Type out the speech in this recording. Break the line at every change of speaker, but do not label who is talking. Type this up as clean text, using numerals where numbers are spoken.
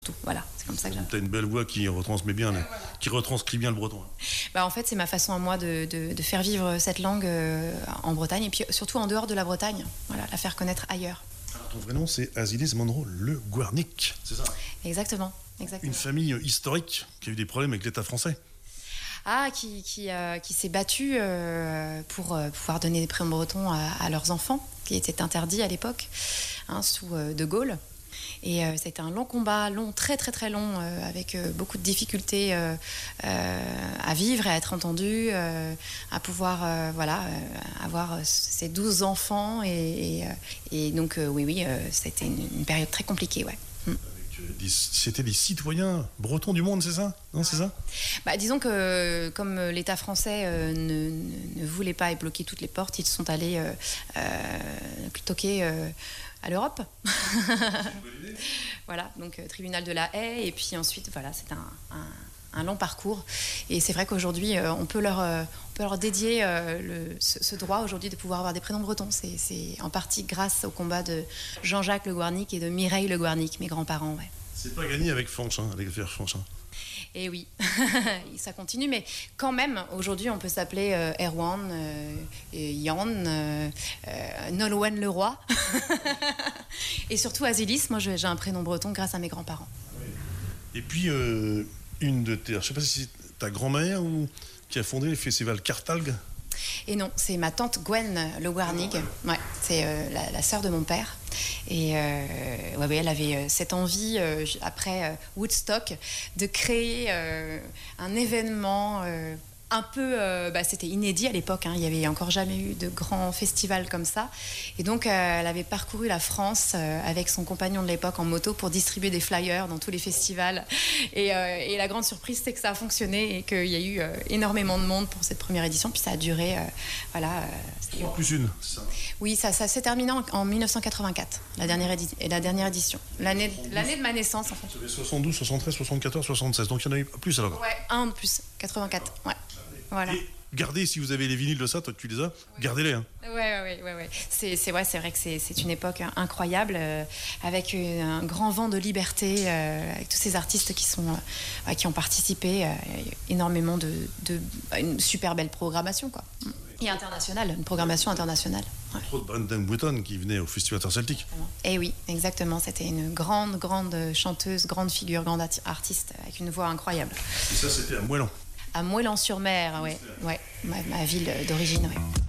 tout. Voilà, c'est comme ça que
tu as une belle voix qui retranscrit bien le breton.
En fait, c'est ma façon à moi de faire vivre cette langue en Bretagne et puis surtout en dehors de la Bretagne, voilà, la faire connaître ailleurs.
Alors, ton vrai nom, c'est Azilys Monro Le Guarnic, c'est ça?
Exactement.
Une famille historique qui a eu des problèmes avec l'État français.
Qui s'est battue pour pouvoir donner des prénoms bretons à leurs enfants, qui étaient interdits à l'époque, sous De Gaulle. Et c'était un long combat, très très très long, avec beaucoup de difficultés à vivre et à être entendu, à pouvoir avoir ces 12 enfants. Et donc oui, c'était une période très compliquée, ouais.
C'était des citoyens bretons du monde, c'est ça? Non, c'est ça?
Disons que comme l'État français ne voulait pas et bloquer toutes les portes, ils sont allés toquer à l'Europe. Voilà, donc tribunal de la Haye, et puis ensuite, voilà, c'est un long parcours. Et c'est vrai qu'aujourd'hui, on peut leur dédier ce droit aujourd'hui de pouvoir avoir des prénoms bretons. C'est en partie grâce au combat de Jean-Jacques Le Guarnic et de Mireille Le Guarnic, mes grands-parents. Ouais.
C'est pas gagné avec Fanchin, avec le frère Fanchin.
Et oui, ça continue, mais quand même, aujourd'hui, on peut s'appeler Erwan, Yann, Nolwenn Leroy, et surtout Azilys. Moi, j'ai un prénom breton grâce à mes grands-parents.
Et puis, une de tes... Je sais pas si c'est ta grand-mère qui a fondé le festival Cartalgue.
Et non, c'est ma tante Gwen Le Guarnic. Ouais, c'est la sœur de mon père. Et elle avait cette envie, après Woodstock, de créer un événement un peu... c'était inédit à l'époque, il n'y avait encore jamais eu de grand festival comme ça. Et donc, elle avait parcouru la France avec son compagnon de l'époque en moto pour distribuer des flyers dans tous les festivals. Et la grande surprise, c'est que ça a fonctionné et qu'il y a eu énormément de monde pour cette première édition. Puis ça a duré...
plus une, c'est ça?
Oui, ça s'est terminé en 1984, la dernière édition. L'année de ma naissance, en fait.
Ça fait 72, 73, 74, 76. Donc il y en a eu plus alors.
Ouais, un de plus, 84. Ouais. Voilà.
Et gardez, si vous avez les vinyles de ça, toi tu les as, gardez-les.
Ouais. C'est vrai que c'est une époque incroyable, avec un grand vent de liberté, avec tous ces artistes qui ont participé, énormément une super belle programmation, quoi. Et internationale, une programmation internationale. Ouais.
Trop de Brendan Britton qui venait au Festival Interceltique.
Et oui, exactement. C'était une grande chanteuse, grande figure, grande artiste, avec une voix incroyable.
Et ça, c'était à Moëlan.
À Moëlan-sur-Mer, ouais, ma ville d'origine, ouais.